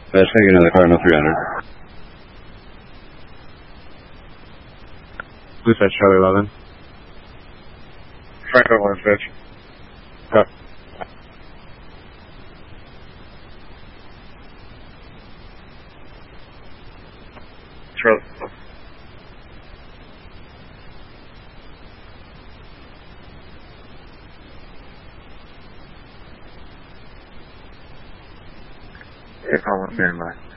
Let's take another Cardinal 300. Who's that, Charlie 11? Franco 1 pitch. Go. Charlie. Yeah, call 1 standby.